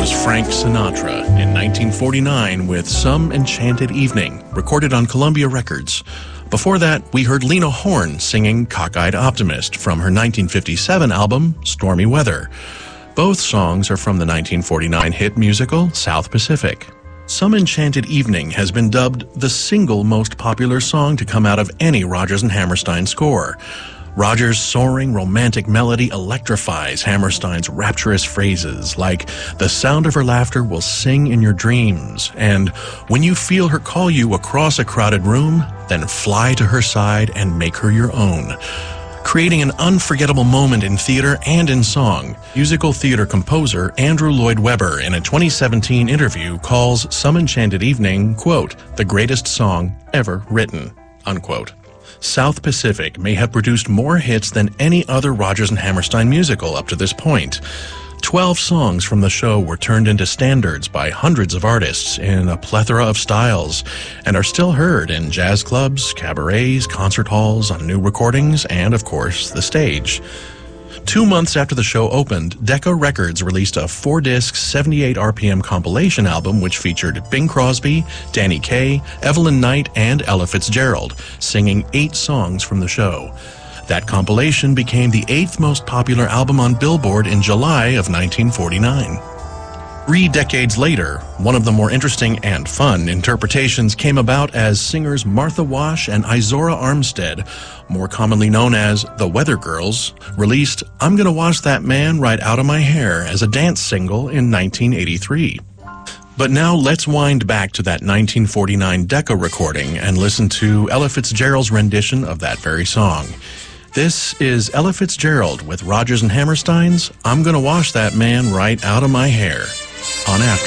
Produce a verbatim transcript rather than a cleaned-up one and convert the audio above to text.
was Frank Sinatra in nineteen forty-nine with Some Enchanted Evening, recorded on Columbia Records. Before that, we heard Lena Horne singing Cockeyed Optimist from her nineteen fifty-seven album, Stormy Weather. Both songs are from the nineteen forty-nine hit musical South Pacific. Some Enchanted Evening has been dubbed the single most popular song to come out of any Rodgers and Hammerstein score. Rodgers' soaring, romantic melody electrifies Hammerstein's rapturous phrases like, "The sound of her laughter will sing in your dreams," and "When you feel her call you across a crowded room, then fly to her side and make her your own," creating an unforgettable moment in theater and in song. Musical theater composer Andrew Lloyd Webber, in a twenty seventeen interview, calls Some Enchanted Evening, quote, "the greatest song ever written," unquote. South Pacific may have produced more hits than any other Rodgers and Hammerstein musical up to this point. Twelve songs from the show were turned into standards by hundreds of artists in a plethora of styles and are still heard in jazz clubs, cabarets, concert halls, on new recordings, and, of course, the stage. Two months after the show opened, Decca Records released a four-disc, seventy-eight R P M compilation album which featured Bing Crosby, Danny Kaye, Evelyn Knight, and Ella Fitzgerald, singing eight songs from the show. That compilation became the eighth most popular album on Billboard in July of nineteen forty-nine. Three decades later, one of the more interesting and fun interpretations came about as singers Martha Wash and Izora Armstead, more commonly known as the Weather Girls, released I'm Gonna Wash That Man Right Out of My Hair as a dance single in nineteen eighty-three. But now let's wind back to that nineteen forty-nine Decca recording and listen to Ella Fitzgerald's rendition of that very song. This is Ella Fitzgerald with Rodgers and Hammerstein's I'm Gonna Wash That Man Right Out of My Hair on After.